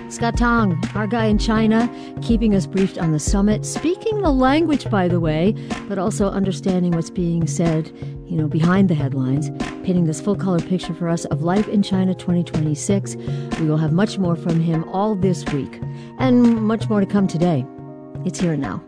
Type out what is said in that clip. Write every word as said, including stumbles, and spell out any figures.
Scott Tong, our guy in China, keeping us briefed on the summit, speaking the language, by the way, but also understanding what's being said, you know, behind the headlines, painting this full-color picture for us of life in China twenty twenty-six. We will have much more from him all this week, and much more to come today. It's here and now.